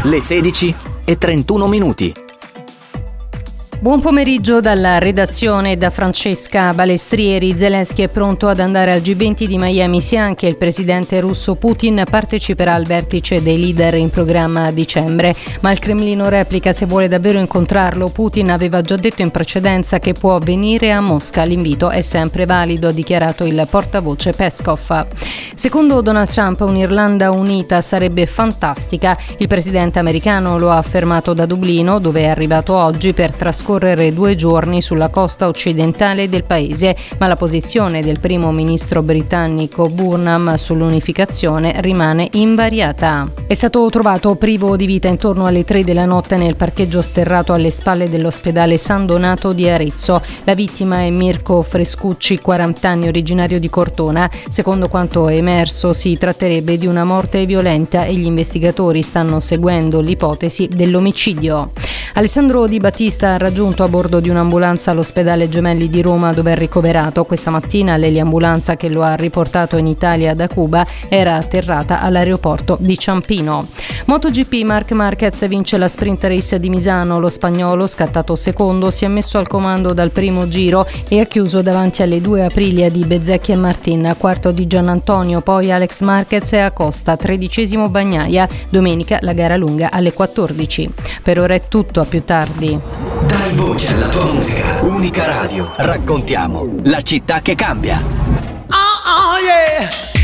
le 16:31. Buon pomeriggio dalla redazione da Francesca Balestrieri. Zelensky è pronto ad andare al G20 di Miami, sia anche il presidente russo Putin parteciperà al vertice dei leader in programma a dicembre, ma il Cremlino replica: se vuole davvero incontrarlo, Putin aveva già detto in precedenza che può venire a Mosca, l'invito è sempre valido, ha dichiarato il portavoce Peskov. Secondo Donald Trump, un'Irlanda unita sarebbe fantastica. Il presidente americano lo ha affermato da Dublino, dove è arrivato oggi per trascorrere 2 giorni sulla costa occidentale del paese, ma la posizione del primo ministro britannico Burnham sull'unificazione rimane invariata. È stato trovato privo di vita intorno alle 3 della notte nel parcheggio sterrato alle spalle dell'ospedale San Donato di Arezzo. La vittima è Mirko Frescucci, 40 anni, originario di Cortona. Secondo quanto è emerso, si tratterebbe di una morte violenta e gli investigatori stanno seguendo l'ipotesi dell'omicidio. Alessandro Di Battista ha raggiunto a bordo di un'ambulanza all'ospedale Gemelli di Roma, dove è ricoverato. Questa mattina l'eliambulanza che lo ha riportato in Italia da Cuba era atterrata all'aeroporto di Ciampino. MotoGP, Marc Marquez vince la sprint race di Misano. Lo spagnolo, scattato secondo, si è messo al comando dal primo giro e ha chiuso davanti alle 2 Aprilia di Bezzecchi e Martin, quarto di Gianantonio, poi Alex Marquez e Acosta, 13° Bagnaia. Domenica la gara lunga alle 14. Per ora è tutto, a più tardi. Dai voce alla tua musica. Unica Radio. Raccontiamo la città che cambia. Oh yeah.